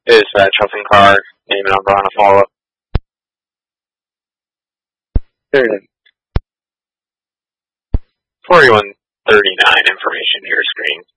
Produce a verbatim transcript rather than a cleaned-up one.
Is uh, Chelsea Carr, name and number on a follow-up? There. forty-one thirty-nine information to your screen.